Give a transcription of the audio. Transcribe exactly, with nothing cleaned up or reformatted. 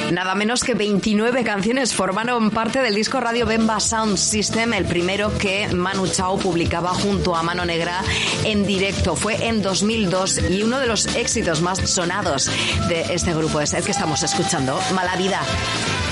Nada menos que veintinueve canciones formaron parte del disco Radio Bemba Sound System, el primero que Manu Chao publicaba junto a Mano Negra en directo. Fue en dos mil dos y uno de los éxitos más sonados de este grupo es el que estamos escuchando, Mala Vida.